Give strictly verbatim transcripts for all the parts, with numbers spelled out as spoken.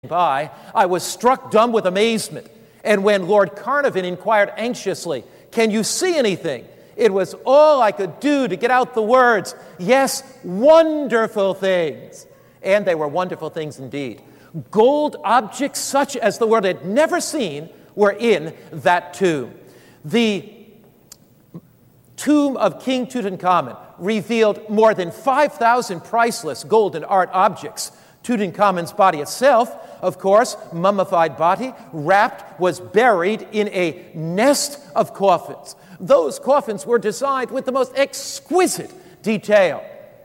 by, I was struck dumb with amazement. And when Lord Carnarvon inquired anxiously, "Can you see anything?" it was all I could do to get out the words, "Yes, wonderful things." And they were wonderful things indeed. Gold objects such as the world had never seen were in that tomb. The tomb of King Tutankhamun revealed more than five thousand priceless gold and art objects. Tutankhamun's body itself, of course, mummified body, wrapped, was buried in a nest of coffins. Those coffins were designed with the most exquisite detail.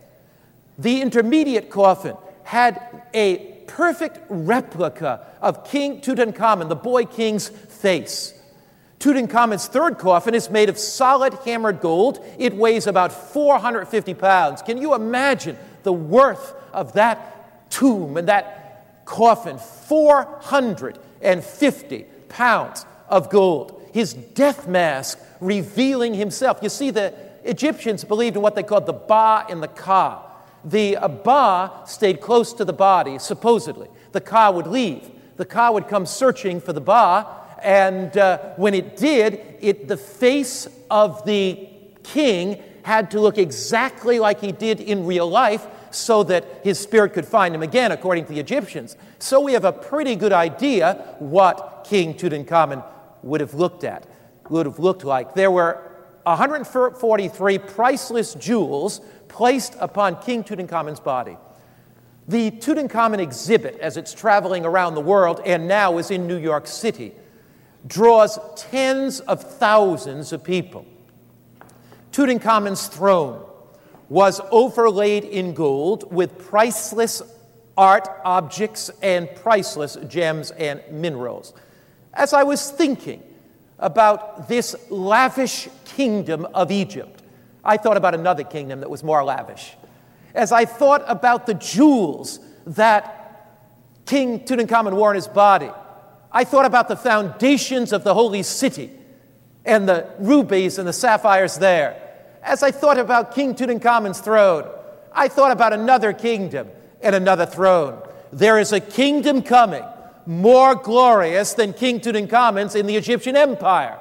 The intermediate coffin had a perfect replica of King Tutankhamun, the boy king's face. Tutankhamun's third coffin is made of solid hammered gold. It weighs about four hundred fifty pounds. Can you imagine the worth of that tomb and that coffin? four hundred fifty pounds of gold. His death mask revealing himself. You see, the Egyptians believed in what they called the Ba and the Ka. The uh, Ba stayed close to the body, supposedly. The Ka would leave. The Ka would come searching for the Ba, and uh, when it did, it the face of the king had to look exactly like he did in real life, so that his spirit could find him again, according to the Egyptians. So we have a pretty good idea what King Tutankhamun would have looked at, would have looked like. There were one hundred forty-three priceless jewels placed upon King Tutankhamun's body. The Tutankhamun exhibit, as it's traveling around the world and now is in New York City, draws tens of thousands of people. Tutankhamun's throne was overlaid in gold with priceless art objects and priceless gems and minerals. As I was thinking about this lavish kingdom of Egypt, I thought about another kingdom that was more lavish. As I thought about the jewels that King Tutankhamun wore in his body, I thought about the foundations of the holy city and the rubies and the sapphires there. As I thought about King Tutankhamun's throne, I thought about another kingdom and another throne. There is a kingdom coming more glorious than King Tutankhamun's in the Egyptian Empire.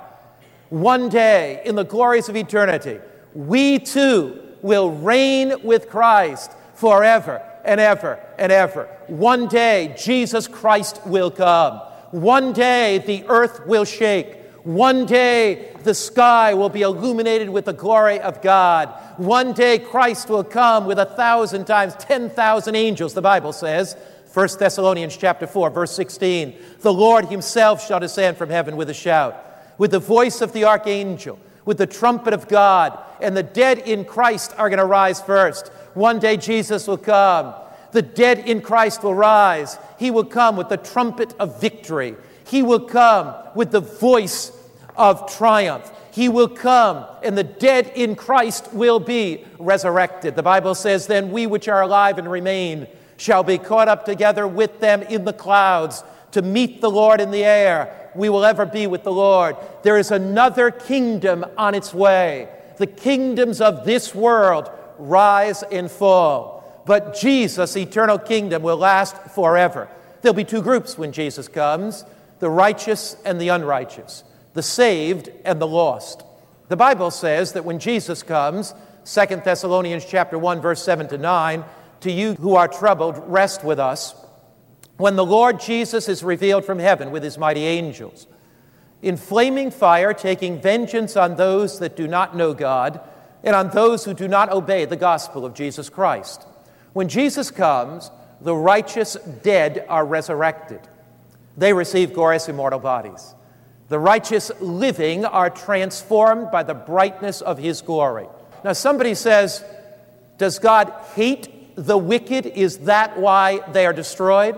One day, in the glories of eternity, we too will reign with Christ forever and ever and ever. One day, Jesus Christ will come. One day, the earth will shake. One day, the sky will be illuminated with the glory of God. One day, Christ will come with a thousand times, ten thousand angels, the Bible says. First Thessalonians chapter four, verse sixteen. The Lord himself shall descend from heaven with a shout, with the voice of the archangel, with the trumpet of God, and the dead in Christ are going to rise first. One day, Jesus will come. The dead in Christ will rise. He will come with the trumpet of victory. He will come with the voice of triumph. He will come, and the dead in Christ will be resurrected. The Bible says, "Then we which are alive and remain shall be caught up together with them in the clouds to meet the Lord in the air. We will ever be with the Lord." There is another kingdom on its way. The kingdoms of this world rise and fall, but Jesus' eternal kingdom will last forever. There'll be two groups when Jesus comes: the righteous and the unrighteous, the saved and the lost. The Bible says that when Jesus comes, Second Thessalonians chapter one, verse seven to nine, "To you who are troubled, rest with us, when the Lord Jesus is revealed from heaven with his mighty angels, in flaming fire, taking vengeance on those that do not know God and on those who do not obey the gospel of Jesus Christ." When Jesus comes, the righteous dead are resurrected. They receive glorious immortal bodies. The righteous living are transformed by the brightness of his glory. Now, somebody says, does God hate the wicked? Is that why they are destroyed?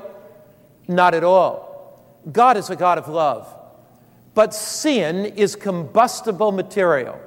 Not at all. God is a God of love. But sin is combustible material.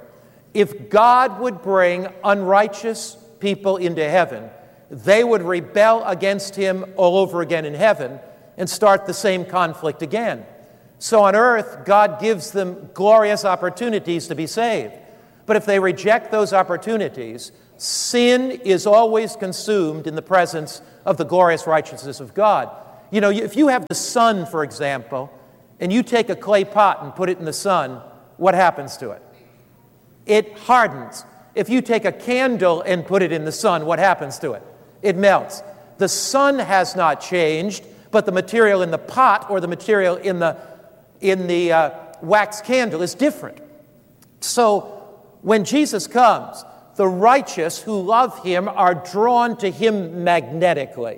If God would bring unrighteous people into heaven, they would rebel against him all over again in heaven and start the same conflict again. So on earth, God gives them glorious opportunities to be saved. But if they reject those opportunities, sin is always consumed in the presence of the glorious righteousness of God. You know, if you have the sun, for example, and you take a clay pot and put it in the sun, what happens to it? It hardens. If you take a candle and put it in the sun, what happens to it? It melts. The sun has not changed, but the material in the pot or the material in the, in the uh, wax candle is different. So when Jesus comes, the righteous who love him are drawn to him magnetically.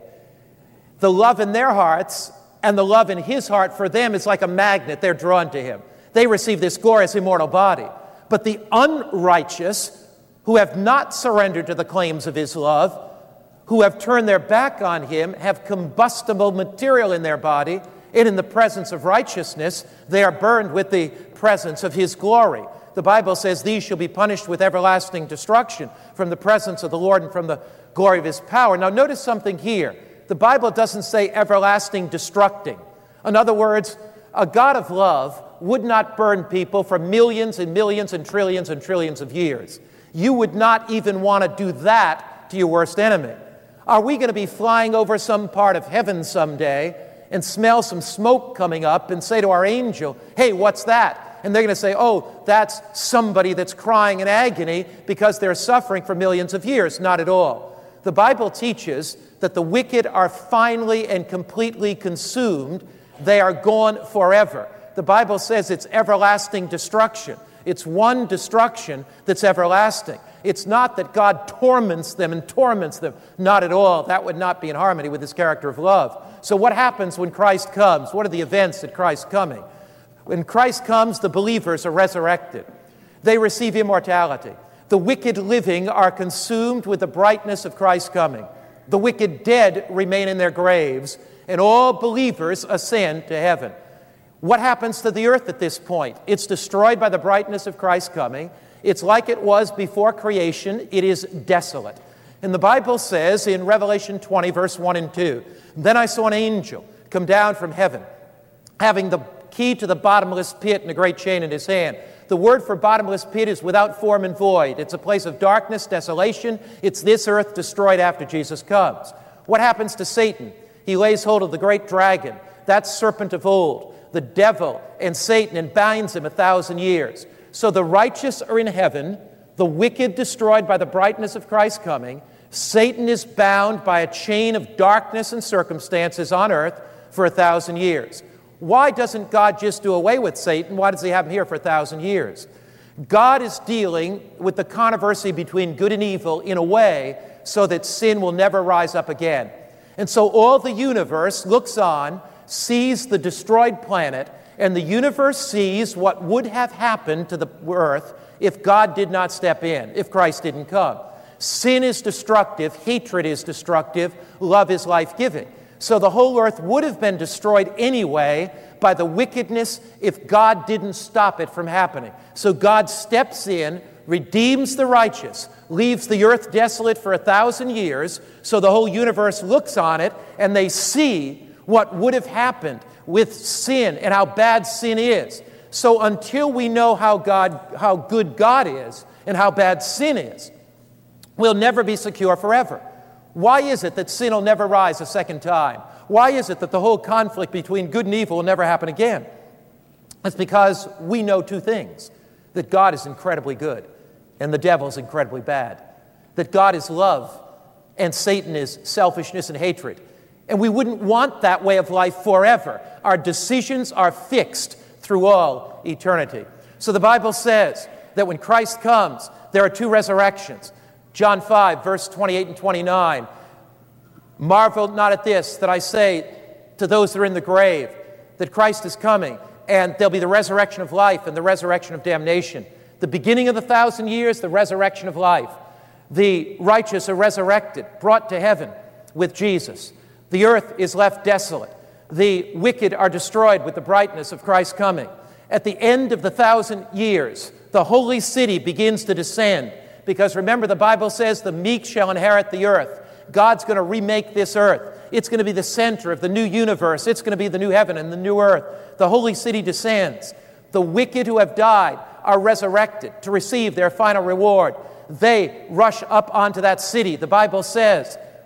The love in their hearts and the love in his heart for them is like a magnet. They're drawn to him. They receive this glorious immortal body. But the unrighteous, who have not surrendered to the claims of his love, who have turned their back on him, have combustible material in their body, and in the presence of righteousness, they are burned with the presence of his glory. The Bible says these shall be punished with everlasting destruction from the presence of the Lord and from the glory of his power. Now notice something here. The Bible doesn't say everlasting destructing. In other words, a God of love would not burn people for millions and millions and trillions and trillions of years. You would not even want to do that to your worst enemy. Are we going to be flying over some part of heaven someday and smell some smoke coming up and say to our angel, hey, what's that? And they're going to say, oh, that's somebody that's crying in agony because they're suffering for millions of years. Not at all. The Bible teaches that the wicked are finally and completely consumed. They are gone forever. The Bible says it's everlasting destruction. It's one destruction that's everlasting. It's not that God torments them and torments them. Not at all. That would not be in harmony with his character of love. So what happens when Christ comes? What are the events at Christ's coming? When Christ comes, the believers are resurrected. They receive immortality. The wicked living are consumed with the brightness of Christ's coming. The wicked dead remain in their graves, and all believers ascend to heaven. What happens to the earth at this point? It's destroyed by the brightness of Christ's coming. It's like it was before creation. It is desolate. And the Bible says in Revelation twenty, verse one and two, then I saw an angel come down from heaven, having the key to the bottomless pit and a great chain in his hand. The word for bottomless pit is without form and void. It's a place of darkness, desolation. It's this earth destroyed after Jesus comes. What happens to Satan? He lays hold of the great dragon, that serpent of old, the devil and Satan, and binds him a thousand years. So the righteous are in heaven, the wicked destroyed by the brightness of Christ's coming. Satan is bound by a chain of darkness and circumstances on earth for a thousand years. Why doesn't God just do away with Satan? Why does he have him here for a thousand years? God is dealing with the controversy between good and evil in a way so that sin will never rise up again. And so all the universe looks on, sees the destroyed planet, and the universe sees what would have happened to the earth if God did not step in, if Christ didn't come. Sin is destructive, hatred is destructive, love is life-giving. So the whole earth would have been destroyed anyway by the wickedness if God didn't stop it from happening. So God steps in, redeems the righteous, leaves the earth desolate for a thousand years, so the whole universe looks on it and they see what would have happened with sin and how bad sin is. So until we know how God, how good God is and how bad sin is, we'll never be secure forever. Why is it that sin will never rise a second time? Why is it that the whole conflict between good and evil will never happen again? It's because we know two things: that God is incredibly good and the devil is incredibly bad, that God is love and Satan is selfishness and hatred. And we wouldn't want that way of life forever. Our decisions are fixed through all eternity. So the Bible says that when Christ comes, there are two resurrections. John five, verse twenty-eight and twenty-nine, marvel not at this, that I say to those that are in the grave, that Christ is coming, and there'll be the resurrection of life and the resurrection of damnation. The beginning of the thousand years, the resurrection of life. The righteous are resurrected, brought to heaven with Jesus. The earth is left desolate. The wicked are destroyed with the brightness of Christ's coming. At the end of the thousand years, the holy city begins to descend. Because remember, the Bible says the meek shall inherit the earth. God's going to remake this earth. It's going to be the center of the new universe. It's going to be the new heaven and the new earth. The holy city descends. The wicked who have died are resurrected to receive their final reward. They rush up onto that city. The Bible says,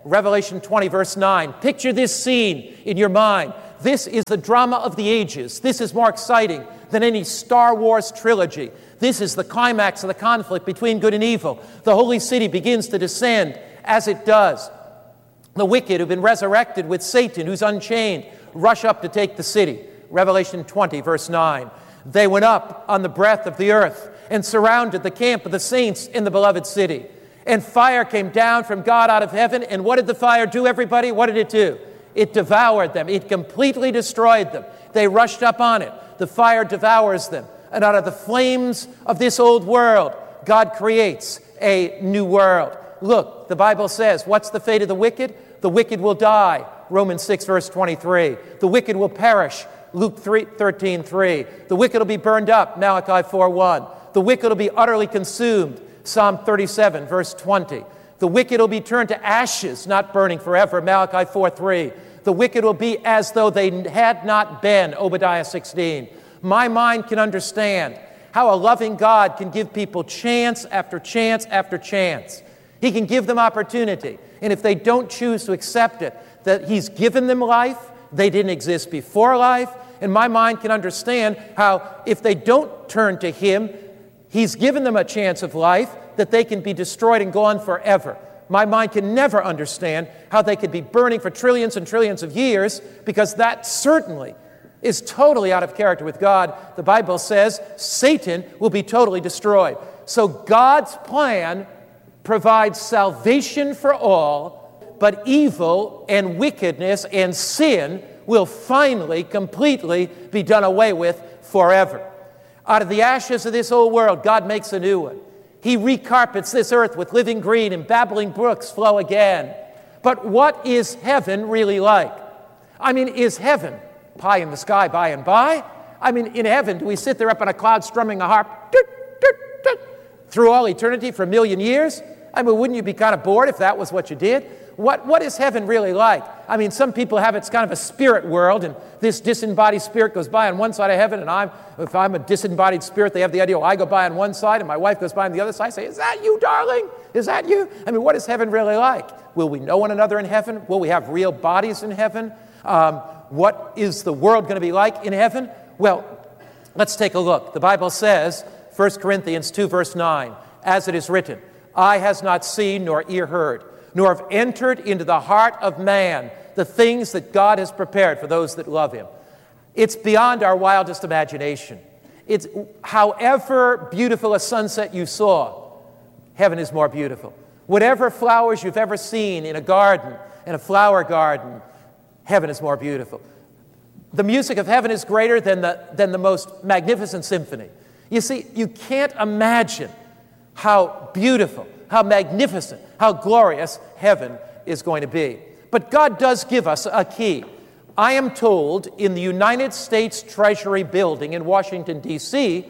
Revelation twenty, verse nine. Picture this scene in your mind. This is the drama of the ages. This is more exciting than any Star Wars trilogy. This is the climax of the conflict between good and evil. The holy city begins to descend as it does. The wicked who've been resurrected with Satan, who's unchained, rush up to take the city. Revelation twenty, verse nine. They went up on the breadth of the earth and surrounded the camp of the saints in the beloved city. And fire came down from God out of heaven. And what did the fire do, everybody? What did it do? It devoured them. It completely destroyed them. They rushed up on it. The fire devours them. And out of the flames of this old world, God creates a new world. Look, the Bible says, what's the fate of the wicked? The wicked will die. Romans six, verse twenty-three. The wicked will perish. Luke thirteen, three. The wicked will be burned up. Malachi four, one. The wicked will be utterly consumed. Psalm thirty-seven, verse twenty. The wicked will be turned to ashes, not burning forever. Malachi four, three. The wicked will be as though they had not been. Obadiah sixteen. My mind can understand how a loving God can give people chance after chance after chance. He can give them opportunity. And if they don't choose to accept it, that He's given them life, they didn't exist before life. And my mind can understand how if they don't turn to Him, He's given them a chance of life that they can be destroyed and gone forever. My mind can never understand how they could be burning for trillions and trillions of years, because that certainly is totally out of character with God. The Bible says Satan will be totally destroyed. So God's plan provides salvation for all, but evil and wickedness and sin will finally, completely be done away with forever. Out of the ashes of this old world, God makes a new one. He recarpets this earth with living green, and babbling brooks flow again. But what is heaven really like? I mean, is heaven pie in the sky by and by? I mean, in heaven, do we sit there up on a cloud strumming a harp toot, toot, toot, through all eternity for a million years? I mean, wouldn't you be kind of bored if that was what you did? What, what is heaven really like? I mean, some people have it's kind of a spirit world, and this disembodied spirit goes by on one side of heaven, and I'm, if I'm a disembodied spirit, they have the idea, well, I go by on one side, and my wife goes by on the other side. I say, is that you, darling? Is that you? I mean, what is heaven really like? Will we know one another in heaven? Will we have real bodies in heaven? Um, what is the world going to be like in heaven? Well, let's take a look. The Bible says, First Corinthians two, verse nine, as it is written, eye has not seen nor ear heard, nor have entered into the heart of man the things that God has prepared for those that love Him. It's beyond our wildest imagination. It's however beautiful a sunset you saw, heaven is more beautiful. Whatever flowers you've ever seen in a garden, in a flower garden, heaven is more beautiful. The music of heaven is greater than the, than the most magnificent symphony. You see, you can't imagine how beautiful, how magnificent, how glorious heaven is going to be. But God does give us a key. I am told in the United States Treasury building in Washington, D C,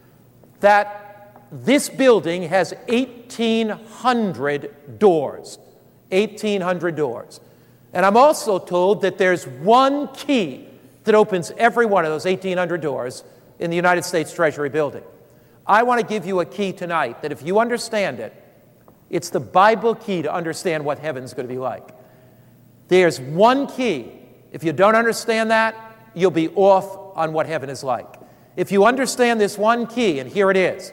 that this building has eighteen hundred doors. eighteen hundred doors. And I'm also told that there's one key that opens every one of those eighteen hundred doors in the United States Treasury building. I want to give you a key tonight that if you understand it, it's the Bible key to understand what heaven's going to be like. There's one key. If you don't understand that, you'll be off on what heaven is like. If you understand this one key, and here it is,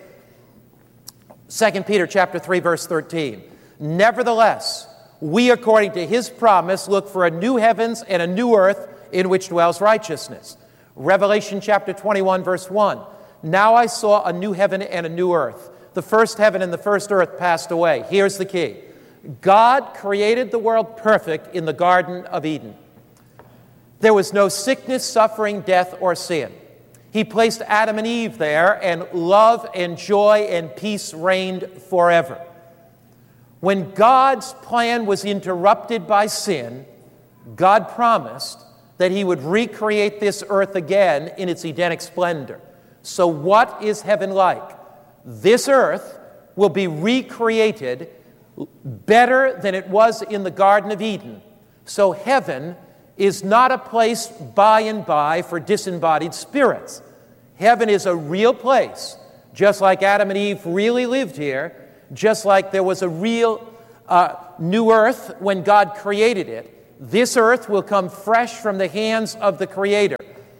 Second Peter chapter three, verse thirteen, nevertheless, we, according to His promise, look for a new heavens and a new earth in which dwells righteousness. Revelation chapter twenty-one, verse one, now I saw a new heaven and a new earth. The first heaven and the first earth passed away. Here's the key. God created the world perfect in the Garden of Eden. There was no sickness, suffering, death, or sin. He placed Adam and Eve there, and love and joy and peace reigned forever. When God's plan was interrupted by sin, God promised that He would recreate this earth again in its Edenic splendor. So what is heaven like? This earth will be recreated better than it was in the Garden of Eden. So heaven is not a place by and by for disembodied spirits. Heaven is a real place, just like Adam and Eve really lived here, just like there was a real uh, new earth, when God created it, this earth will come fresh from the hands of the Creator.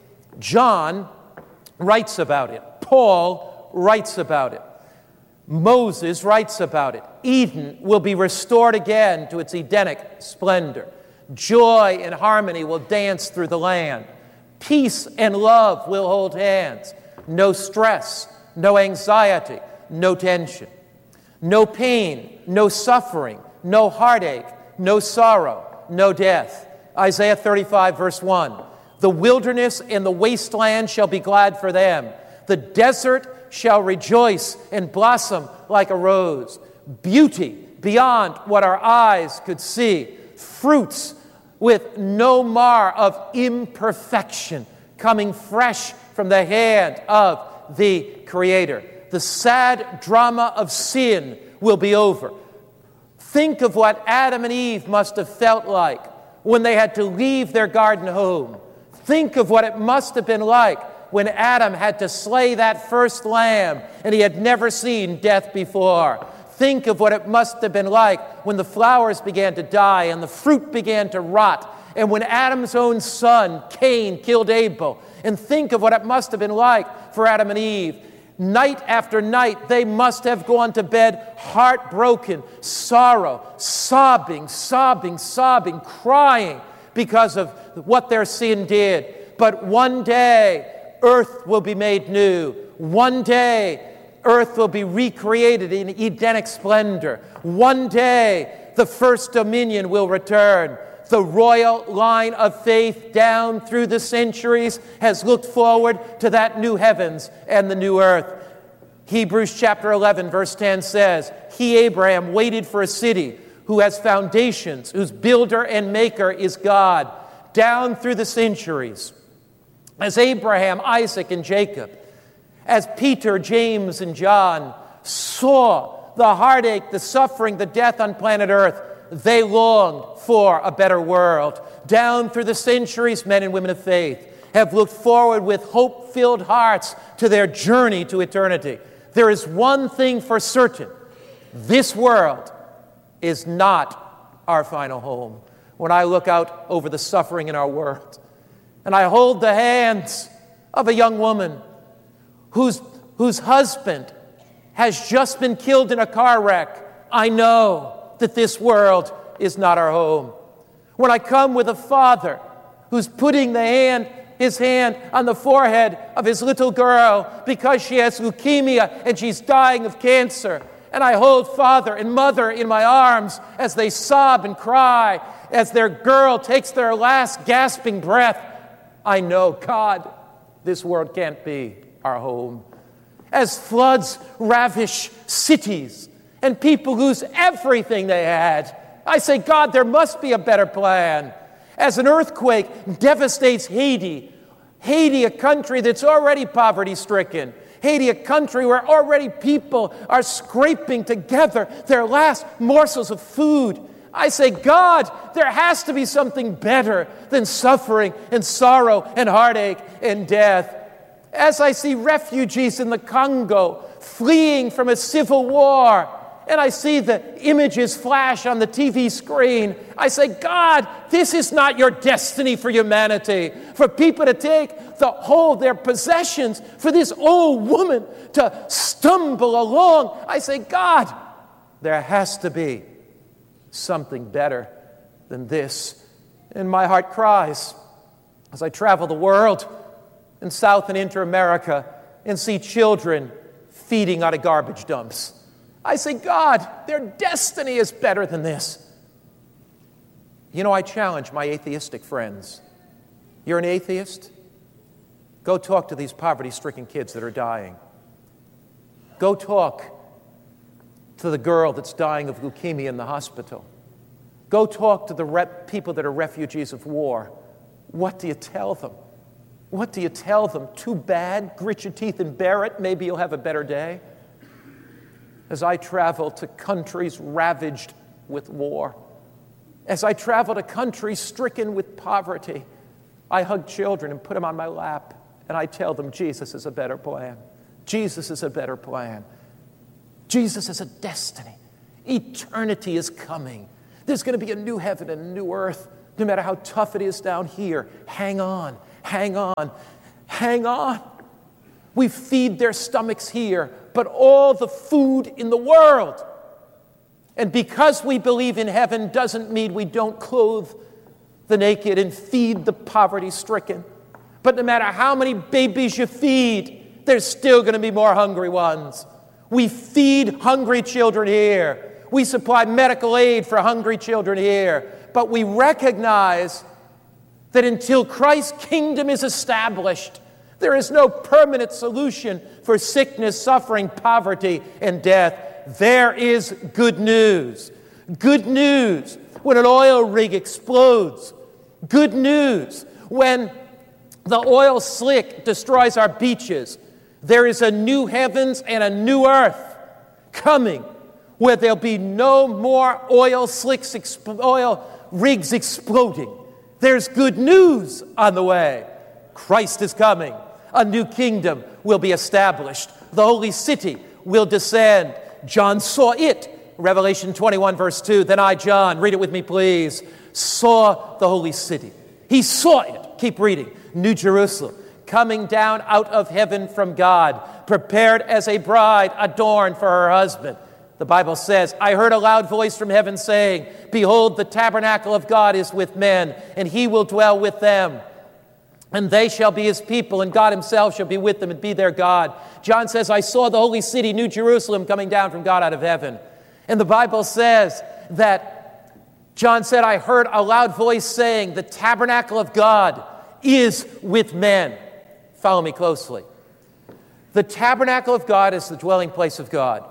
John writes about it. Paul writes about it. Moses writes about it. Eden will be restored again to its Edenic splendor. Joy and harmony will dance through the land. Peace and love will hold hands. No stress, no anxiety, no tension. No pain, no suffering, no heartache, no sorrow, no death. Isaiah thirty-five, verse one. The wilderness and the wasteland shall be glad for them. The desert shall rejoice and blossom like a rose. Beauty beyond what our eyes could see. Fruits with no mar of imperfection, coming fresh from the hand of the Creator. The sad drama of sin will be over. Think of what Adam and Eve must have felt like when they had to leave their garden home. Think of what it must have been like when Adam had to slay that first lamb and he had never seen death before. Think of what it must have been like when the flowers began to die and the fruit began to rot, and when Adam's own son, Cain, killed Abel. And think of what it must have been like for Adam and Eve. Night after night, they must have gone to bed heartbroken, sorrow, sobbing, sobbing, sobbing, crying because of what their sin did. But one day, earth will be made new. One day, earth will be recreated in Edenic splendor. One day, the first dominion will return. The royal line of faith down through the centuries has looked forward to that new heavens and the new earth. Hebrews chapter eleven, verse ten says, He, Abraham, waited for a city who has foundations, whose builder and maker is God. Down through the centuries, as Abraham, Isaac, and Jacob, as Peter, James, and John saw the heartache, the suffering, the death on planet Earth, they longed for a better world. Down through the centuries, men and women of faith have looked forward with hope-filled hearts to their journey to eternity. There is one thing for certain. This world is not our final home. When I look out over the suffering in our world, and I hold the hands of a young woman whose, whose husband has just been killed in a car wreck, I know that this world is not our home. When I come with a father who's putting the hand, his hand on the forehead of his little girl because she has leukemia and she's dying of cancer, and I hold father and mother in my arms as they sob and cry, as their girl takes their last gasping breath, I know, God, this world can't be our home. As floods ravish cities and people lose everything they had, I say, God, there must be a better plan. As an earthquake devastates Haiti, Haiti, a country that's already poverty-stricken, Haiti, a country where already people are scraping together their last morsels of food, I say, God, there has to be something better than suffering and sorrow and heartache and death. As I see refugees in the Congo fleeing from a civil war, and I see the images flash on the T V screen, I say, God, this is not your destiny for humanity, for people to take the whole their possessions, for this old woman to stumble along. I say, God, there has to be something better than this. And my heart cries as I travel the world in South and Inter-America and see children feeding out of garbage dumps. I say, God, their destiny is better than this. You know, I challenge my atheistic friends. You're an atheist? Go talk to these poverty-stricken kids that are dying. Go talk to the girl that's dying of leukemia in the hospital. Go talk to the rep- people that are refugees of war. What do you tell them? What do you tell them? Too bad, grit your teeth and bear it, maybe you'll have a better day. As I travel to countries ravaged with war, as I travel to countries stricken with poverty, I hug children and put them on my lap, and I tell them Jesus is a better plan. Jesus is a better plan. Jesus is a destiny. Eternity is coming. There's going to be a new heaven and a new earth. No matter how tough it is down here, hang on, hang on, hang on. We feed their stomachs here, but all the food in the world. And because we believe in heaven doesn't mean we don't clothe the naked and feed the poverty-stricken. But no matter how many babies you feed, there's still going to be more hungry ones. We feed hungry children here. We supply medical aid for hungry children here. But we recognize that until Christ's kingdom is established, there is no permanent solution for sickness, suffering, poverty, and death. There is good news. Good news when an oil rig explodes. Good news when the oil slick destroys our beaches. There is a new heavens and a new earth coming where there'll be no more oil slicks, exp- oil rigs exploding. There's good news on the way. Christ is coming. A new kingdom will be established. The holy city will descend. John saw it. Revelation twenty-one, verse two. Then I, John, read it with me, please, saw the holy city. He saw it. Keep reading. New Jerusalem, coming down out of heaven from God, prepared as a bride adorned for her husband. The Bible says, I heard a loud voice from heaven saying, behold, the tabernacle of God is with men, and he will dwell with them. And they shall be his people, and God himself shall be with them and be their God. John says, I saw the holy city, New Jerusalem, coming down from God out of heaven. And the Bible says that John said, I heard a loud voice saying, the tabernacle of God is with men. Follow me closely. The tabernacle of God is the dwelling place of God.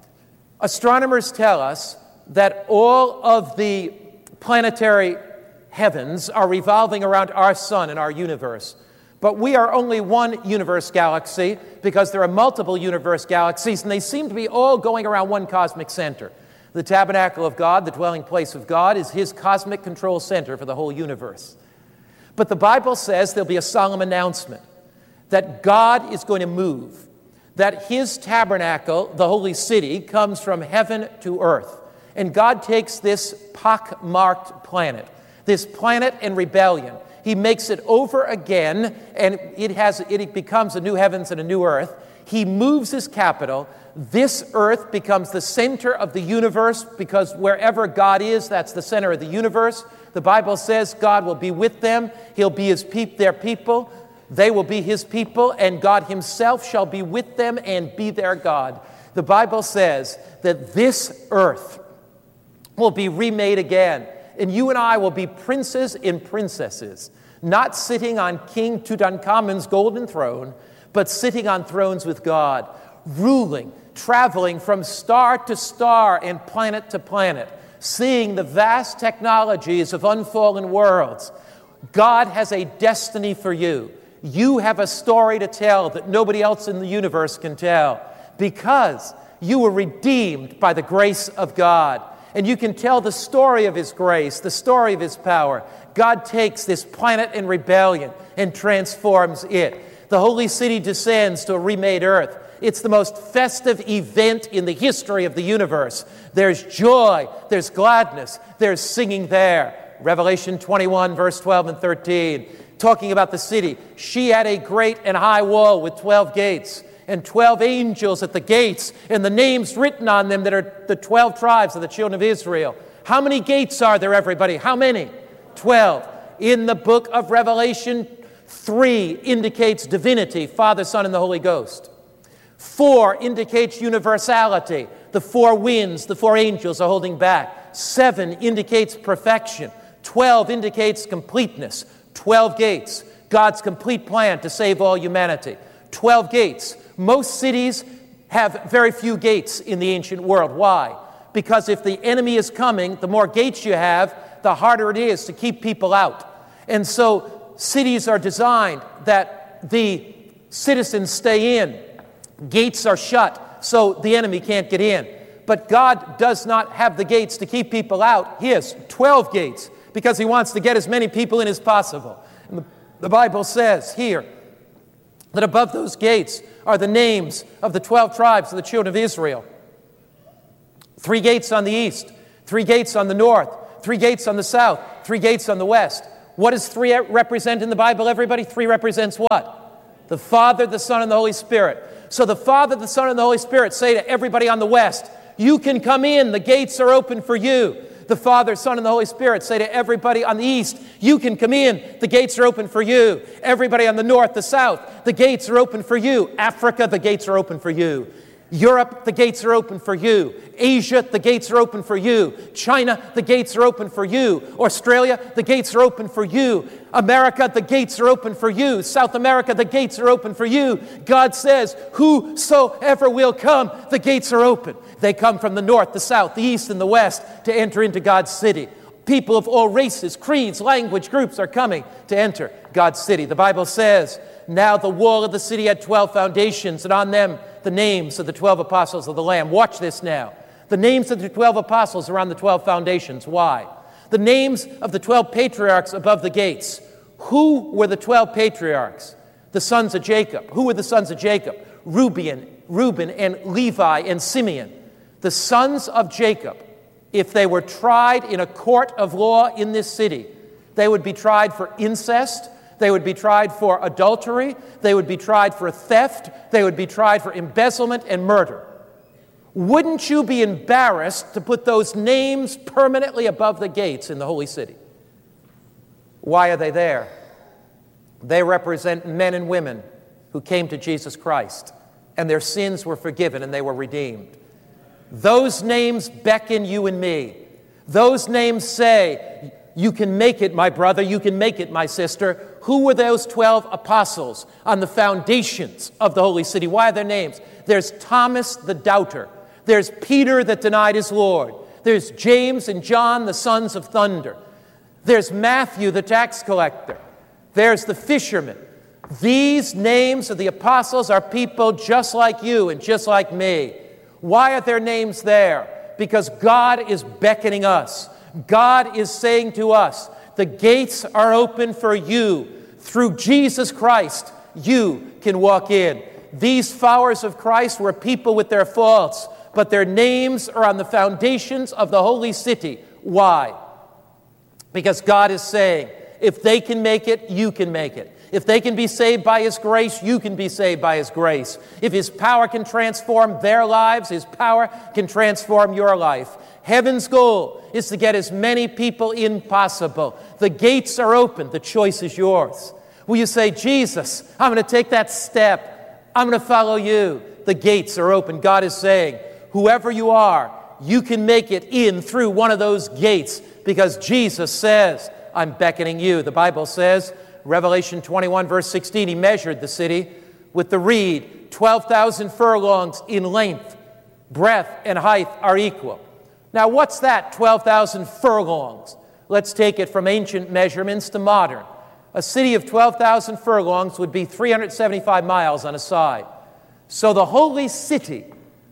Astronomers tell us that all of the planetary heavens are revolving around our sun and our universe. But we are only one universe galaxy because there are multiple universe galaxies, and they seem to be all going around one cosmic center. The tabernacle of God, the dwelling place of God, is his cosmic control center for the whole universe. But the Bible says there'll be a solemn announcement that God is going to move, that his tabernacle, the holy city, comes from heaven to earth. And God takes this pock-marked planet, this planet in rebellion. He makes it over again, and it has it becomes a new heavens and a new earth. He moves his capital. This earth becomes the center of the universe because wherever God is, that's the center of the universe. The Bible says God will be with them. He'll be his peop- their people. They will be his people, and God himself shall be with them and be their God. The Bible says that this earth will be remade again, and you and I will be princes and princesses, not sitting on King Tutankhamun's golden throne, but sitting on thrones with God, ruling, traveling from star to star and planet to planet, seeing the vast technologies of unfallen worlds. God has a destiny for you. You have a story to tell that nobody else in the universe can tell because you were redeemed by the grace of God. And you can tell the story of his grace, the story of his power. God takes this planet in rebellion and transforms it. The holy city descends to a remade earth. It's the most festive event in the history of the universe. There's joy, there's gladness, there's singing there. Revelation twenty-one, verse twelve and thirteen. Talking about the city, she had a great and high wall with twelve gates and twelve angels at the gates and the names written on them that are the twelve tribes of the children of Israel. How many gates are there, everybody? How many? twelve. In the book of Revelation, three indicates divinity, Father, Son, and the Holy Ghost. Four indicates universality. The four winds, the four angels are holding back. Seven indicates perfection. Twelve indicates completeness. Twelve gates, God's complete plan to save all humanity. Twelve gates. Most cities have very few gates in the ancient world. Why? Because if the enemy is coming, the more gates you have, the harder it is to keep people out. And so cities are designed that the citizens stay in. Gates are shut so the enemy can't get in. But God does not have the gates to keep people out. He has twelve gates because he wants to get as many people in as possible. And the, the Bible says here that above those gates are the names of the twelve tribes of the children of Israel. Three gates on the east, three gates on the north, three gates on the south, three gates on the west. What does three represent in the Bible, everybody? Three represents what? The Father, the Son, and the Holy Spirit. So the Father, the Son, and the Holy Spirit say to everybody on the west, you can come in, the gates are open for you. The Father, Son, and the Holy Spirit say to everybody on the east, you can come in, the gates are open for you. Everybody on the north, the south, the gates are open for you. Africa, the gates are open for you. Europe, the gates are open for you. Asia, the gates are open for you. China, the gates are open for you. Australia, the gates are open for you. America, the gates are open for you. South America, the gates are open for you. God says, whosoever will come, the gates are open. They come from the north, the south, the east, and the west to enter into God's city. People of all races, creeds, language, groups are coming to enter God's city. The Bible says, now the wall of the city had twelve foundations, and on them the names of the twelve apostles of the Lamb. Watch this now. The names of the twelve apostles are on the twelve foundations. Why? The names of the twelve patriarchs above the gates. Who were the twelve patriarchs? The sons of Jacob. Who were the sons of Jacob? Reuben, Reuben and Levi and Simeon. The sons of Jacob, if they were tried in a court of law in this city, they would be tried for incest, they would be tried for adultery, they would be tried for theft, they would be tried for embezzlement and murder. Wouldn't you be embarrassed to put those names permanently above the gates in the holy city? Why are they there? They represent men and women who came to Jesus Christ, and their sins were forgiven and they were redeemed. Those names beckon you and me. Those names say, you can make it, my brother, you can make it, my sister. Who were those twelve apostles on the foundations of the holy city? Why are their names? There's Thomas the doubter. There's Peter that denied his Lord. There's James and John, the sons of thunder. There's Matthew, the tax collector. There's the fisherman. These names of the apostles are people just like you and just like me. Why are their names there? Because God is beckoning us. God is saying to us, the gates are open for you. Through Jesus Christ, you can walk in. These followers of Christ were people with their faults, but their names are on the foundations of the holy city. Why? Because God is saying, if they can make it, you can make it. If they can be saved by His grace, you can be saved by His grace. If His power can transform their lives, His power can transform your life. Heaven's goal is to get as many people in possible. The gates are open. The choice is yours. Will you say, Jesus, I'm going to take that step. I'm going to follow you. The gates are open. God is saying, whoever you are, you can make it in through one of those gates because Jesus says, I'm beckoning you. The Bible says, Revelation twenty-one, verse sixteen, He measured the city with the reed. twelve thousand furlongs in length, breadth, and height are equal. Now, what's that, twelve thousand furlongs? Let's take it from ancient measurements to modern. A city of twelve thousand furlongs would be three hundred seventy-five miles on a side. So the holy city,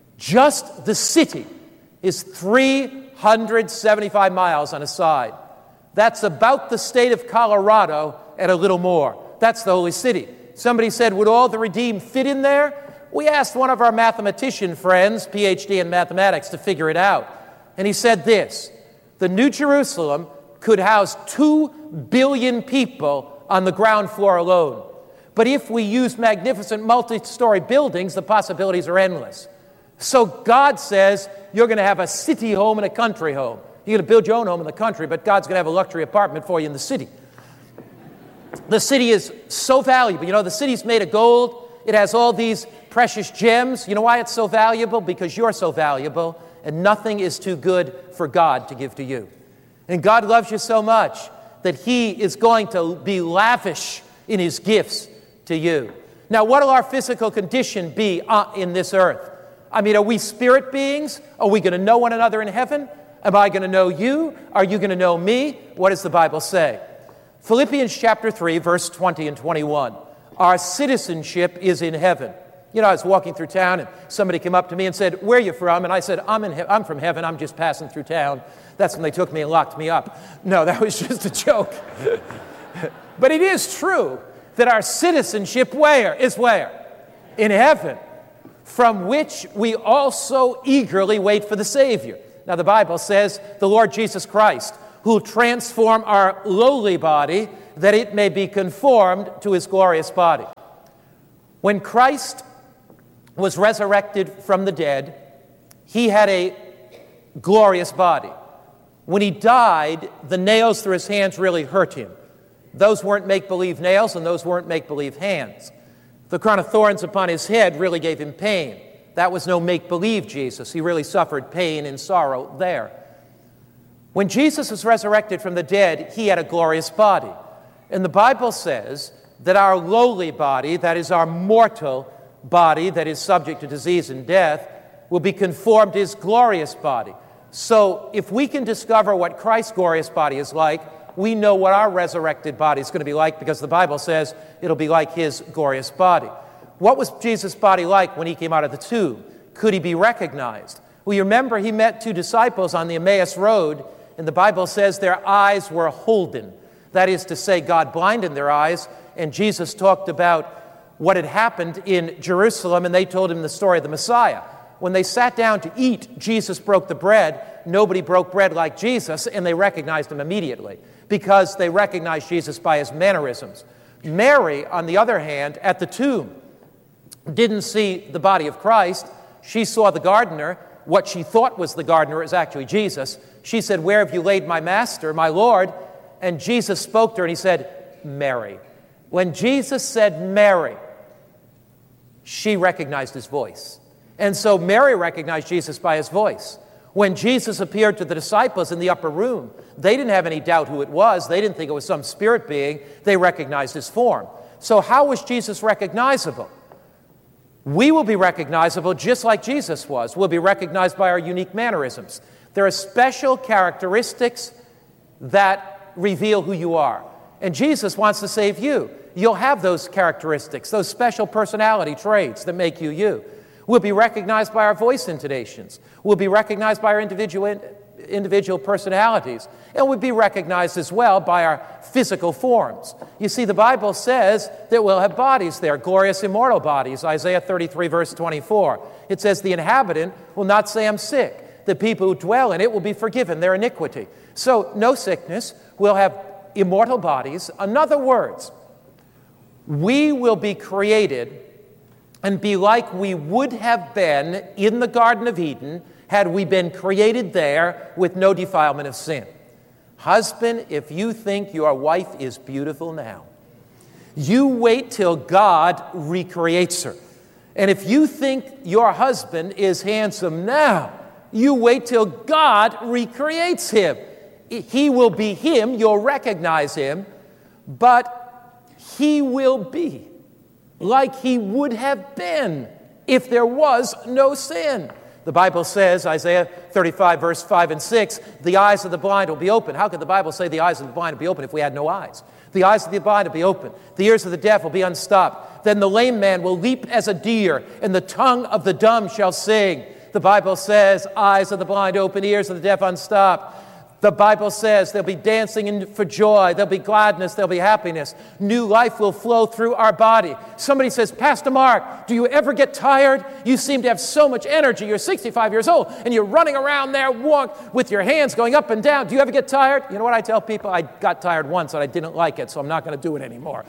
just the city, is three hundred seventy-five miles on a side. That's about the state of Colorado and a little more. That's the holy city. Somebody said, would all the redeemed fit in there? We asked one of our mathematician friends, P H D in mathematics, to figure it out. And he said this, the New Jerusalem could house two billion people on the ground floor alone. But if we use magnificent multi-story buildings, the possibilities are endless. So God says you're going to have a city home and a country home. You're going to build your own home in the country, but God's going to have a luxury apartment for you in the city. The city is so valuable. You know, the city's made of gold. It has all these precious gems. You know why it's so valuable? Because you're so valuable, and nothing is too good for God to give to you. And God loves you so much that He is going to be lavish in His gifts to you. Now, what will our physical condition be uh, in this earth? I mean, are we spirit beings? Are we going to know one another in heaven? Am I going to know you? Are you going to know me? What does the Bible say? Philippians chapter three, verse twenty and twenty-one. Our citizenship is in heaven. You know, I was walking through town and somebody came up to me and said, where are you from? And I said, I'm, in he- I'm from heaven. I'm just passing through town. That's when they took me and locked me up. No, that was just a joke. But it is true that our citizenship where is where? In heaven. from which we also eagerly wait for the Savior. Now, the Bible says the Lord Jesus Christ, who will transform our lowly body, that it may be conformed to his glorious body. When Christ was resurrected from the dead, he had a glorious body. When he died, the nails through his hands really hurt him. Those weren't make-believe nails, and those weren't make-believe hands. The crown of thorns upon his head really gave him pain. That was no make-believe Jesus. He really suffered pain and sorrow there. When Jesus was resurrected from the dead, he had a glorious body. And the Bible says that our lowly body, that is our mortal body that is subject to disease and death, will be conformed to his glorious body. So if we can discover what Christ's glorious body is like, we know what our resurrected body is going to be like, because the Bible says it'll be like his glorious body. What was Jesus' body like when he came out of the tomb? Could he be recognized? Well, you remember he met two disciples on the Emmaus Road, and the Bible says their eyes were holden. That is to say, God blinded their eyes, and Jesus talked about what had happened in Jerusalem, and they told him the story of the Messiah. When they sat down to eat, Jesus broke the bread. Nobody broke bread like Jesus, and they recognized him immediately because they recognized Jesus by his mannerisms. Mary, on the other hand, at the tomb, didn't see the body of Christ. She saw the gardener. What she thought was the gardener is actually Jesus. She said, "Where have you laid my master, my Lord?" And Jesus spoke to her, and he said, "Mary." When Jesus said Mary, she recognized his voice. And so Mary recognized Jesus by his voice. When Jesus appeared to the disciples in the upper room, they didn't have any doubt who it was. They didn't think it was some spirit being. They recognized his form. So how was Jesus recognizable? We will be recognizable just like Jesus was. We'll be recognized by our unique mannerisms. There are special characteristics that reveal who you are. And Jesus wants to save you. You'll have those characteristics, those special personality traits that make you you. We'll be recognized by our voice intonations. We'll be recognized by our individual, individual personalities. And we'll be recognized as well by our physical forms. You see, the Bible says that we'll have bodies there, glorious immortal bodies, Isaiah thirty-three, verse twenty-four. It says the inhabitant will not say, "I'm sick." The people who dwell in it will be forgiven their iniquity. So no sickness. We'll have immortal bodies. In other words, we will be created and be like we would have been in the Garden of Eden had we been created there with no defilement of sin. Husband, if you think your wife is beautiful now, you wait till God recreates her. And if you think your husband is handsome now, you wait till God recreates him. He will be him, you'll recognize him, but he will be like he would have been if there was no sin. The Bible says, Isaiah thirty-five, verse five and six, the eyes of the blind will be open. How could the Bible say the eyes of the blind will be open if we had no eyes? The eyes of the blind will be open. The ears of the deaf will be unstopped. Then the lame man will leap as a deer, and the tongue of the dumb shall sing. The Bible says, eyes of the blind open, ears of the deaf unstopped. The Bible says there'll be dancing in, for joy, there'll be gladness, there'll be happiness. New life will flow through our body. Somebody says, "Pastor Mark, do you ever get tired? You seem to have so much energy. You're sixty-five years old, and you're running around there walk with your hands going up and down. Do you ever get tired?" You know what I tell people? I got tired once, and I didn't like it, so I'm not going to do it anymore.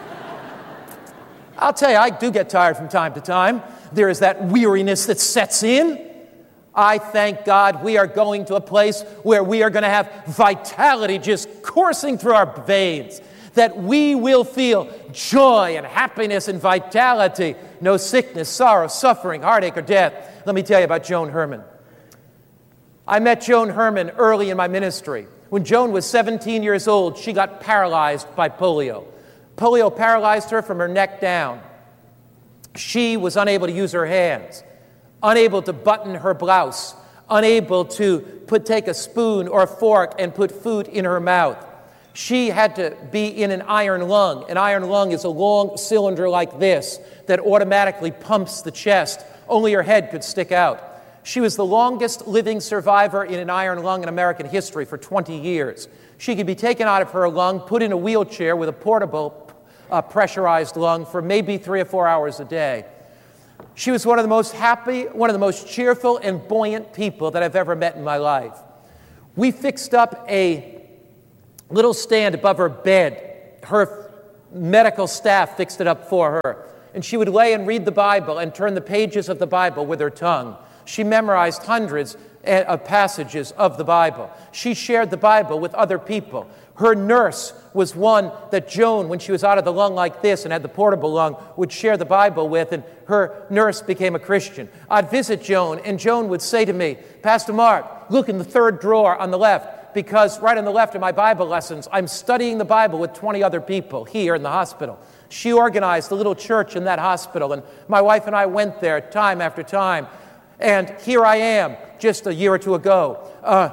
I'll tell you, I do get tired from time to time. There is that weariness that sets in. I thank God we are going to a place where we are going to have vitality just coursing through our veins, that we will feel joy and happiness and vitality, no sickness, sorrow, suffering, heartache, or death. Let me tell you about Joan Herman. I met Joan Herman early in my ministry. When Joan was seventeen years old, she got paralyzed by polio. Polio paralyzed her from her neck down. She was unable to use her hands, unable to button her blouse, unable to put take a spoon or a fork and put food in her mouth. She had to be in an iron lung. An iron lung is a long cylinder like this that automatically pumps the chest. Only her head could stick out. She was the longest living survivor in an iron lung in American history for twenty years. She could be taken out of her lung, put in a wheelchair with a portable uh, pressurized lung for maybe three or four hours a day. She was one of the most happy, one of the most cheerful and buoyant people that I've ever met in my life. We fixed up a little stand above her bed. Her medical staff fixed it up for her. And she would lay and read the Bible and turn the pages of the Bible with her tongue. She memorized hundreds of passages of the Bible. She shared the Bible with other people. Her nurse was one that Joan, when she was out of the lung like this and had the portable lung, would share the Bible with, and her nurse became a Christian. I'd visit Joan, and Joan would say to me, Pastor Mark, look in the third drawer on the left, because right on the left of my Bible lessons, I'm studying the Bible with twenty other people here in the hospital. She organized a little church in that hospital, and my wife and I went there time after time. And here I am, just a year or two ago, uh,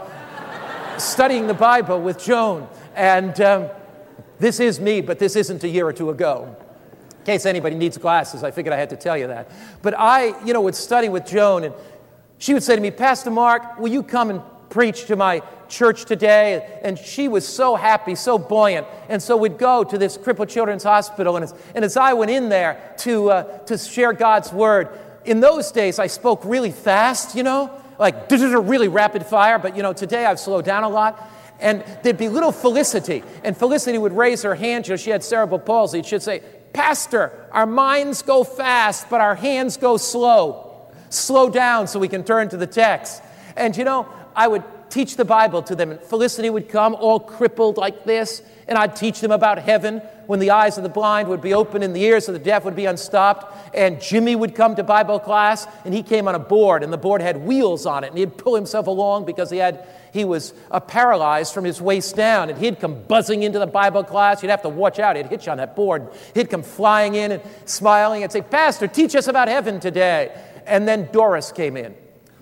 studying the Bible with Joan. And um, this is me, but this isn't a year or two ago. In case anybody needs glasses, I figured I had to tell you that. But I, you know, would study with Joan, and she would say to me, Pastor Mark, will you come and preach to my church today? And she was so happy, so buoyant. And so we'd go to this crippled children's hospital, and as, and as I went in there to uh, to share God's word, in those days I spoke really fast, you know, like really rapid fire, but you know, today I've slowed down a lot. And there'd be little Felicity, and Felicity would raise her hand. You know, she had cerebral palsy. She'd say, Pastor, our minds go fast, but our hands go slow. Slow down so we can turn to the text. And you know, I would teach the Bible to them, and Felicity would come all crippled like this, and I'd teach them about heaven, when the eyes of the blind would be open and the ears of the deaf would be unstopped. And Jimmy would come to Bible class, and he came on a board, and the board had wheels on it, and he'd pull himself along because he had he was uh, paralyzed from his waist down, and he'd come buzzing into the Bible class. You'd have to watch out. He'd hit you on that board. He'd come flying in and smiling and say, Pastor, teach us about heaven today. And then Doris came in.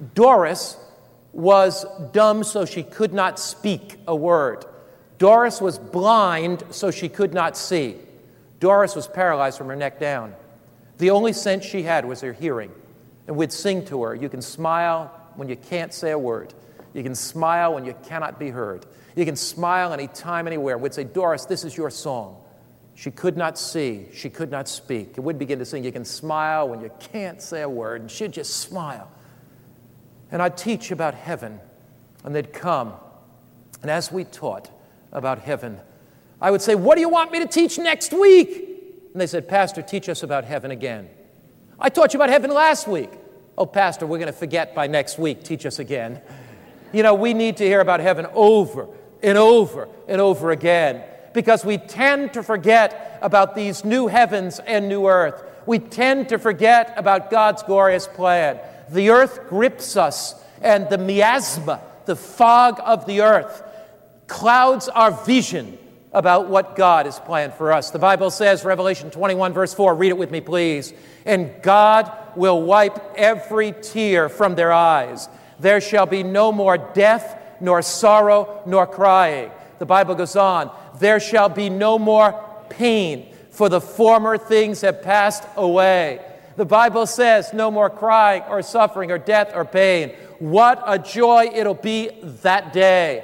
Doris was dumb so she could not speak a word. Doris was blind so she could not see. Doris was paralyzed from her neck down. The only sense she had was her hearing. And we'd sing to her, you can smile when you can't say a word. You can smile when you cannot be heard. You can smile anytime, anywhere. We'd say, Doris, this is your song. She could not see. She could not speak. And we'd begin to sing, you can smile when you can't say a word. And she'd just smile. And I'd teach about heaven. And they'd come. And as we taught about heaven, I would say, what do you want me to teach next week? And they said, Pastor, teach us about heaven again. I taught you about heaven last week. Oh, Pastor, we're going to forget by next week. Teach us again. You know, we need to hear about heaven over and over and over again, because we tend to forget about these new heavens and new earth. We tend to forget about God's glorious plan. The earth grips us, and the miasma, the fog of the earth, clouds our vision about what God has planned for us. The Bible says, Revelation twenty-one, verse four, read it with me, please. And God will wipe every tear from their eyes. There shall be no more death, nor sorrow, nor crying. The Bible goes on, there shall be no more pain, for the former things have passed away. The Bible says no more crying or suffering or death or pain. What a joy it'll be that day.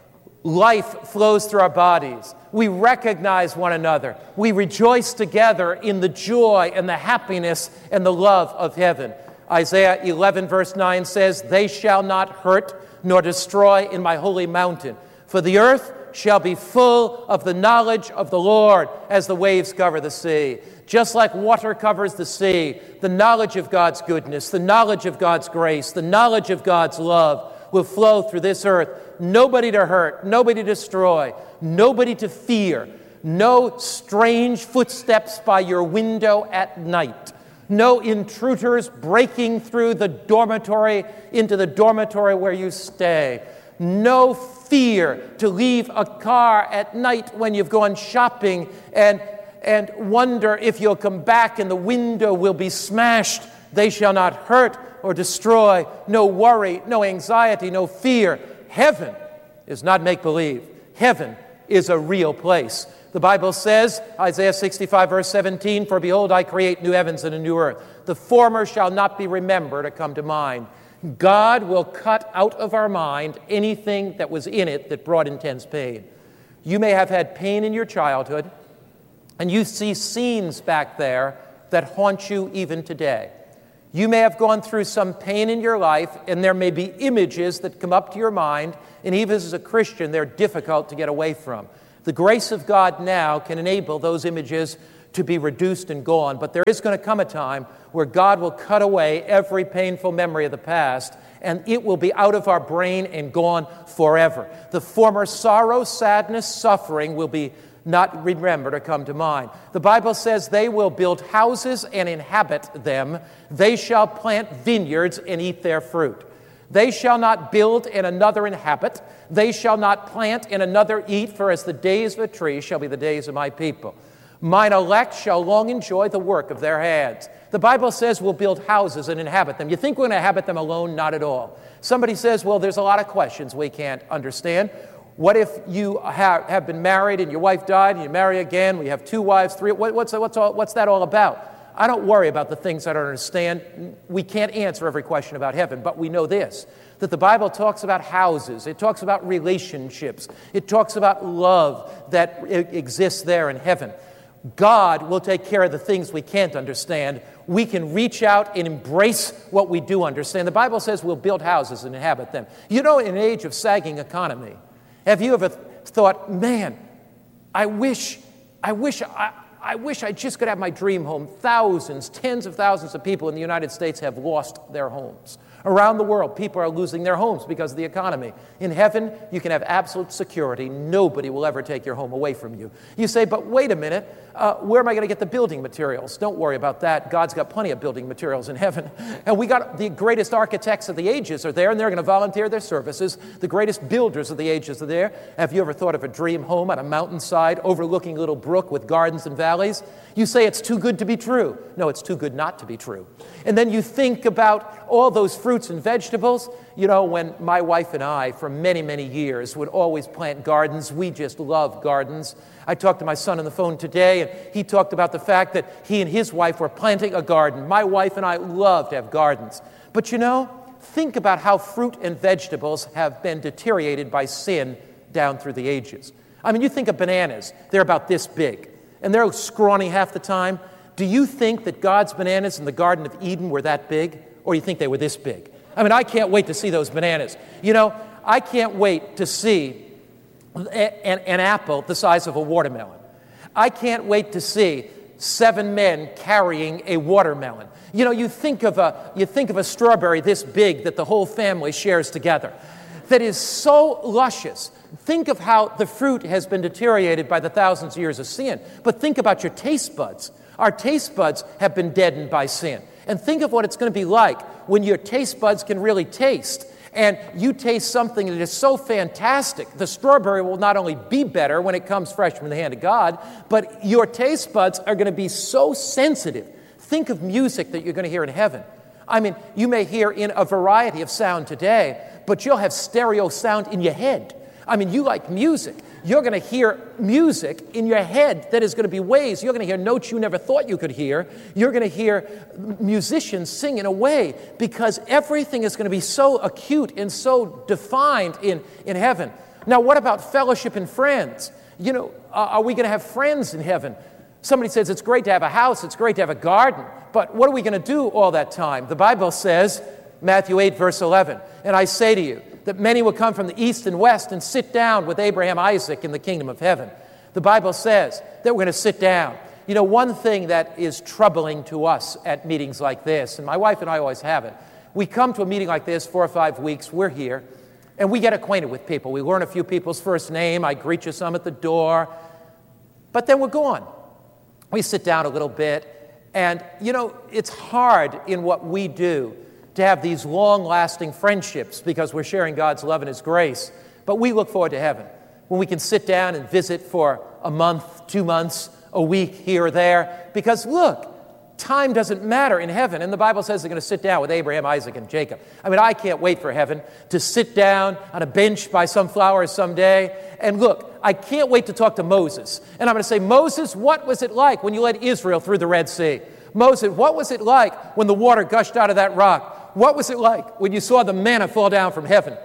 Life flows through our bodies. We recognize one another. We rejoice together in the joy and the happiness and the love of heaven. Isaiah eleven, verse nine says, they shall not hurt nor destroy in my holy mountain, for the earth shall be full of the knowledge of the Lord as the waves cover the sea. Just like water covers the sea, the knowledge of God's goodness, the knowledge of God's grace, the knowledge of God's love will flow through this earth. Nobody to hurt, nobody to destroy, nobody to fear, no strange footsteps by your window at night. No intruders breaking through the dormitory into the dormitory where you stay. No fear to leave a car at night when you've gone shopping and, and wonder if you'll come back and the window will be smashed. They shall not hurt or destroy. No worry, no anxiety, no fear. Heaven is not make-believe. Heaven is a real place. The Bible says, Isaiah sixty-five, verse seventeen, for behold, I create new heavens and a new earth. The former shall not be remembered or come to mind. God will cut out of our mind anything that was in it that brought intense pain. You may have had pain in your childhood, and you see scenes back there that haunt you even today. You may have gone through some pain in your life, and there may be images that come up to your mind, and even as a Christian, they're difficult to get away from. The grace of God now can enable those images to be reduced and gone, but there is going to come a time where God will cut away every painful memory of the past, and it will be out of our brain and gone forever. The former sorrow, sadness, suffering will be not remembered or come to mind. The Bible says they will build houses and inhabit them. They shall plant vineyards and eat their fruit. They shall not build and another inhabit. They shall not plant and another eat, for as the days of a tree shall be the days of my people. Mine elect shall long enjoy the work of their hands. The Bible says we'll build houses and inhabit them. You think we're going to inhabit them alone? Not at all. Somebody says, well, there's a lot of questions we can't understand. What if you have, have been married and your wife died and you marry again? We have two wives, three. What, what's, what's, all, what's that all about? I don't worry about the things I don't understand. We can't answer every question about heaven, but we know this, that the Bible talks about houses. It talks about relationships. It talks about love that exists there in heaven. God will take care of the things we can't understand. We can reach out and embrace what we do understand. The Bible says we'll build houses and inhabit them. You know, in an age of sagging economy, have you ever thought, man, I wish, I wish, I, I wish I just could have my dream home. Thousands, tens of thousands of people in the United States have lost their homes. Around the world, people are losing their homes because of the economy. In heaven, you can have absolute security. Nobody will ever take your home away from you. You say, but wait a minute, uh, where am I going to get the building materials? Don't worry about that. God's got plenty of building materials in heaven. And we got the greatest architects of the ages are there, and they're going to volunteer their services. The greatest builders of the ages are there. Have you ever thought of a dream home on a mountainside overlooking a little brook with gardens and valleys? You say it's too good to be true. No, it's too good not to be true. And then you think about all those fruits and vegetables. You know, when my wife and I, for many, many years, would always plant gardens, we just love gardens. I talked to my son on the phone today, and he talked about the fact that he and his wife were planting a garden. My wife and I love to have gardens. But you know, think about how fruit and vegetables have been deteriorated by sin down through the ages. I mean, you think of bananas. They're about this big, and they're scrawny half the time. Do you think that God's bananas in the Garden of Eden were that big, or you think they were this big? I mean, I can't wait to see those bananas. You know, I can't wait to see an, an apple the size of a watermelon. I can't wait to see seven men carrying a watermelon. You know, you think of a, you think of a strawberry this big that the whole family shares together, that is so luscious. Think of how the fruit has been deteriorated by the thousands of years of sin. But think about your taste buds. Our taste buds have been deadened by sin. And think of what it's going to be like when your taste buds can really taste. And you taste something that is so fantastic. The strawberry will not only be better when it comes fresh from the hand of God, but your taste buds are going to be so sensitive. Think of music that you're going to hear in heaven. I mean, you may hear in a variety of sound today, but you'll have stereo sound in your head. I mean, you like music. You're going to hear music in your head that is going to be ways. You're going to hear notes you never thought you could hear. You're going to hear musicians sing in a way because everything is going to be so acute and so defined in, in heaven. Now, what about fellowship and friends? You know, are we going to have friends in heaven? Somebody says it's great to have a house, it's great to have a garden, but what are we going to do all that time? The Bible says, Matthew eight, verse eleven, and I say to you, that many will come from the east and west and sit down with Abraham, Isaac in the kingdom of heaven. The Bible says that we're going to sit down. You know, one thing that is troubling to us at meetings like this, and my wife and I always have it, we come to a meeting like this, four or five weeks, we're here, and we get acquainted with people. We learn a few people's first name. I greet you some at the door, but then we're gone. We sit down a little bit, and, you know, it's hard in what we do to have these long-lasting friendships because we're sharing God's love and His grace. But we look forward to heaven, when we can sit down and visit for a month, two months, a week here or there. Because look, time doesn't matter in heaven. And the Bible says they're going to sit down with Abraham, Isaac, and Jacob. I mean, I can't wait for heaven to sit down on a bench by some flowers someday. And look, I can't wait to talk to Moses. And I'm going to say, Moses, what was it like when you led Israel through the Red Sea? Moses, what was it like when the water gushed out of that rock? What was it like when you saw the manna fall down from heaven?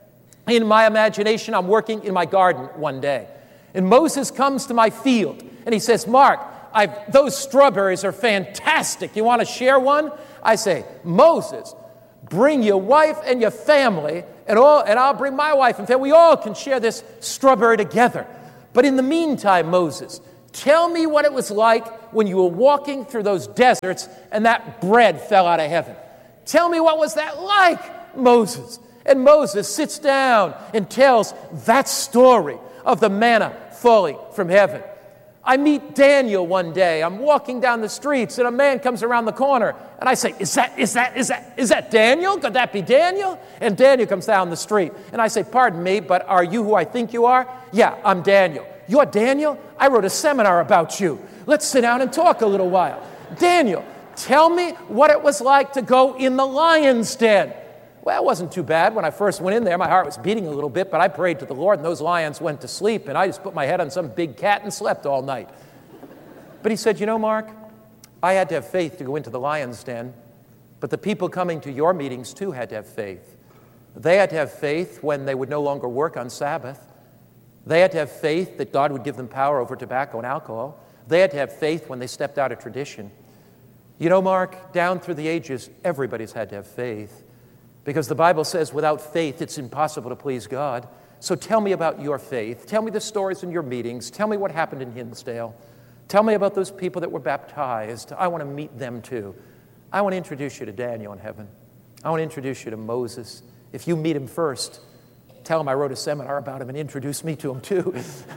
In my imagination, I'm working in my garden one day, and Moses comes to my field, and he says, Mark, I've, those strawberries are fantastic. You want to share one? I say, Moses, bring your wife and your family, and, all, and I'll bring my wife and family. We all can share this strawberry together. But in the meantime, Moses, tell me what it was like when you were walking through those deserts and that bread fell out of heaven. Tell me what was that like, Moses. And Moses sits down and tells that story of the manna falling from heaven. I meet Daniel one day. I'm walking down the streets, and a man comes around the corner, and I say, is that, is that, is that, is that Daniel? Could that be Daniel? And Daniel comes down the street, and I say, pardon me, but are you who I think you are? Yeah, I'm Daniel. You're Daniel? I wrote a seminar about you. Let's sit down and talk a little while. Daniel, tell me what it was like to go in the lion's den. Well, it wasn't too bad. When I first went in there, my heart was beating a little bit, but I prayed to the Lord, and those lions went to sleep, and I just put my head on some big cat and slept all night. But he said, you know, Mark, I had to have faith to go into the lion's den, but the people coming to your meetings, too, had to have faith. They had to have faith when they would no longer work on Sabbath. They had to have faith that God would give them power over tobacco and alcohol. They had to have faith when they stepped out of tradition. You know, Mark, down through the ages, everybody's had to have faith. Because the Bible says without faith, it's impossible to please God. So tell me about your faith. Tell me the stories in your meetings. Tell me what happened in Hinsdale. Tell me about those people that were baptized. I want to meet them too. I want to introduce you to Daniel in heaven. I want to introduce you to Moses. If you meet him first, tell him I wrote a seminar about him and introduce me to him too.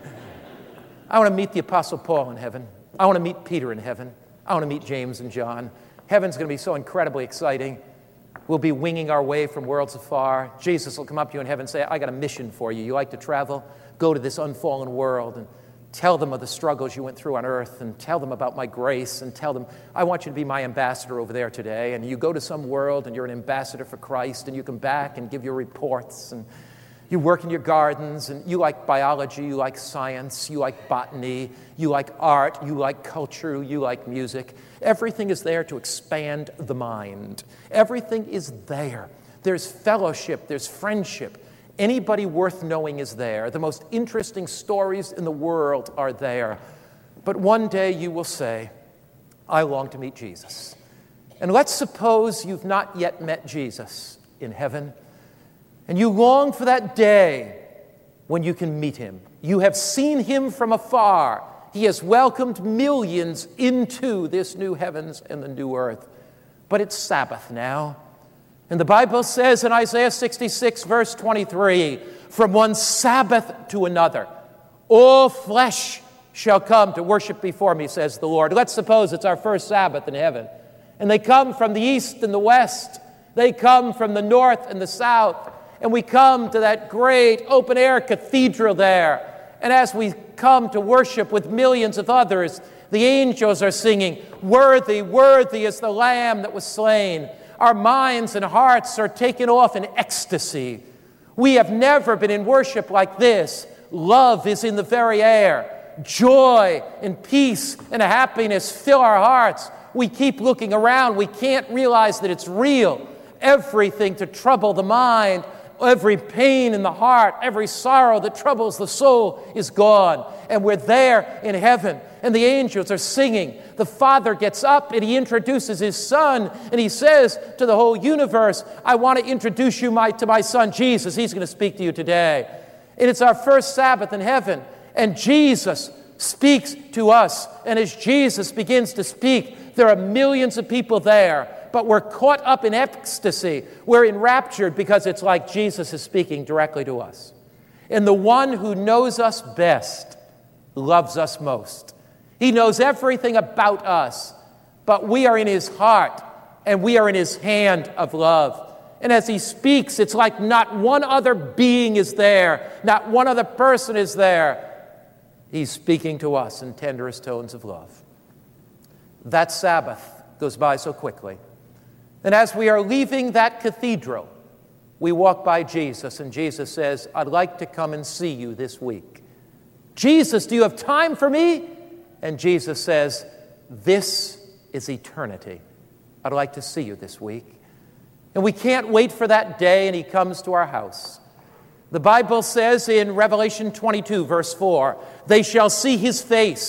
I want to meet the Apostle Paul in heaven. I want to meet Peter in heaven. I want to meet James and John. Heaven's going to be so incredibly exciting. We'll be winging our way from worlds afar. Jesus will come up to you in heaven and say, I got a mission for you. You like to travel? Go to this unfallen world and tell them of the struggles you went through on earth, and tell them about my grace, and tell them, I want you to be my ambassador over there today. And you go to some world and you're an ambassador for Christ, and you come back and give your reports, and you work in your gardens, and you like biology, you like science, you like botany, you like art, you like culture, you like music. Everything is there to expand the mind. Everything is there. There's fellowship, there's friendship. Anybody worth knowing is there. The most interesting stories in the world are there. But one day you will say, I long to meet Jesus. And let's suppose you've not yet met Jesus in heaven, and you long for that day when you can meet him. You have seen him from afar. He has welcomed millions into this new heavens and the new earth. But it's Sabbath now. And the Bible says in Isaiah sixty-six, verse twenty-three, from one Sabbath to another, all flesh shall come to worship before me, says the Lord. Let's suppose it's our first Sabbath in heaven. And they come from the east and the west. They come from the north and the south. And we come to that great open-air cathedral there. And as we come to worship with millions of others, the angels are singing, worthy, worthy is the Lamb that was slain. Our minds and hearts are taken off in ecstasy. We have never been in worship like this. Love is in the very air. Joy and peace and happiness fill our hearts. We keep looking around. We can't realize that it's real. Everything to trouble the mind, every pain in the heart, every sorrow that troubles the soul is gone. And we're there in heaven, and the angels are singing. The Father gets up, and he introduces his Son, and he says to the whole universe, I want to introduce you my, to my Son, Jesus. He's going to speak to you today. And it's our first Sabbath in heaven, and Jesus speaks to us. And as Jesus begins to speak, there are millions of people there. But we're caught up in ecstasy. We're enraptured because it's like Jesus is speaking directly to us. And the one who knows us best loves us most. He knows everything about us, but we are in his heart and we are in his hand of love. And as he speaks, it's like not one other being is there, not one other person is there. He's speaking to us in tenderest tones of love. That Sabbath goes by so quickly. And as we are leaving that cathedral, we walk by Jesus, and Jesus says, I'd like to come and see you this week. Jesus, do you have time for me? And Jesus says, this is eternity. I'd like to see you this week. And we can't wait for that day, and he comes to our house. The Bible says in Revelation twenty-two, verse four, they shall see his face,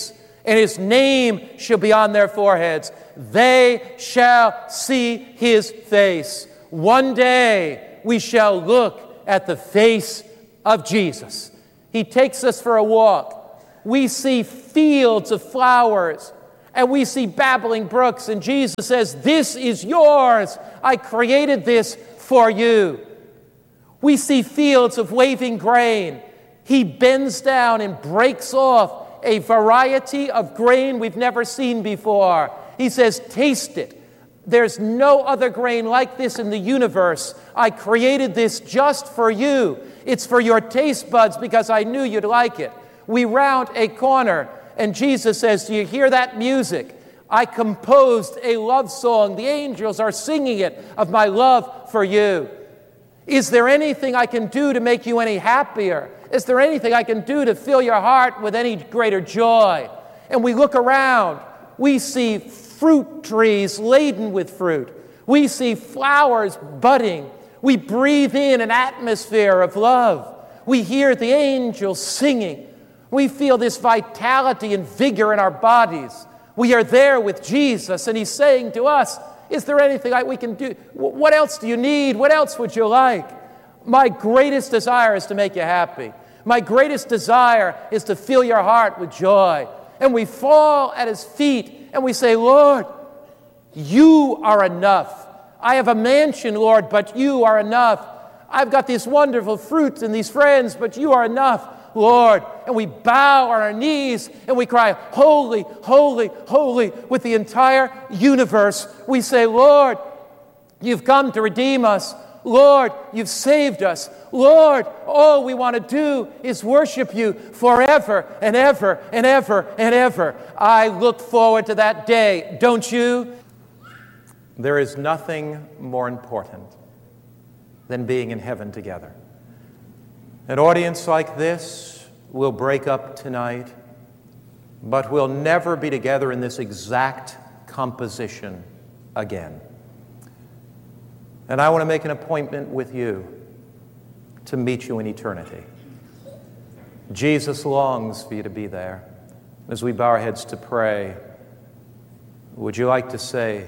and his name shall be on their foreheads. They shall see his face. One day we shall look at the face of Jesus. He takes us for a walk. We see fields of flowers, and we see babbling brooks, and Jesus says, "This is yours. I created this for you." We see fields of waving grain. He bends down and breaks off a variety of grain we've never seen before. He says, "Taste it. There's no other grain like this in the universe. I created this just for you. It's for your taste buds because I knew you'd like it." We round a corner, and Jesus says, "Do you hear that music? I composed a love song. The angels are singing it of my love for you. Is there anything I can do to make you any happier? Is there anything I can do to fill your heart with any greater joy?" And we look around. We see fruit trees laden with fruit. We see flowers budding. We breathe in an atmosphere of love. We hear the angels singing. We feel this vitality and vigor in our bodies. We are there with Jesus, and he's saying to us, "Is there anything I, we can do? What else do you need? What else would you like? My greatest desire is to make you happy. My greatest desire is to fill your heart with joy." And we fall at his feet and we say, "Lord, you are enough. I have a mansion, Lord, but you are enough. I've got these wonderful fruits and these friends, but you are enough, Lord." And we bow on our knees and we cry, "Holy, holy, holy," with the entire universe. We say, "Lord, you've come to redeem us. Lord, you've saved us. Lord, all we want to do is worship you forever and ever and ever and ever." I look forward to that day, don't you? There is nothing more important than being in heaven together. An audience like this will break up tonight, but we'll never be together in this exact composition again. And I want to make an appointment with you to meet you in eternity. Jesus longs for you to be there. As we bow our heads to pray, would you like to say,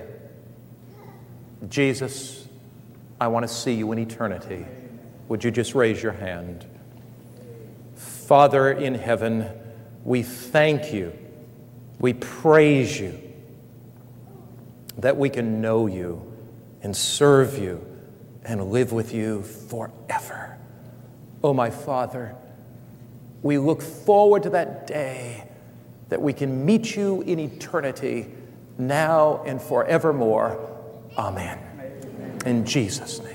"Jesus, I want to see you in eternity"? Would you just raise your hand? Father in heaven, we thank you, we praise you that we can know you and serve you and live with you forever. Oh, my Father, we look forward to that day that we can meet you in eternity, now and forevermore. Amen. In Jesus' name.